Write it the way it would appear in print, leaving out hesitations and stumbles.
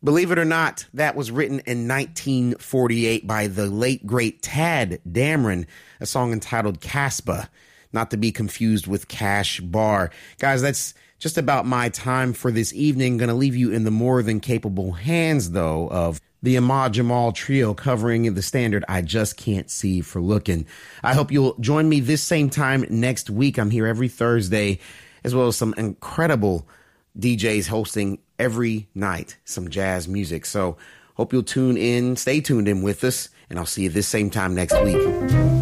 Believe it or not, that was written in 1948 by the late, great Tad Dameron, a song entitled Casbah, not to be confused with Cash Bar. Guys, that's just about my time for this evening. Going to leave you in the more than capable hands, though, of the Ahmad Jamal Trio covering the standard I Just Can't See for Looking. I hope you'll join me this same time next week. I'm here every Thursday, as well as some incredible DJs hosting every night some jazz music. So hope you'll tune in, stay tuned in with us, and I'll see you this same time next week.